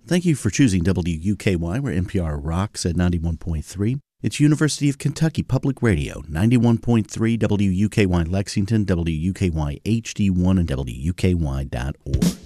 Thank you for choosing WUKY, where NPR rocks at 91.3. It's University of Kentucky Public Radio, 91.3 WUKY Lexington, WUKY HD1, and WUKY.org.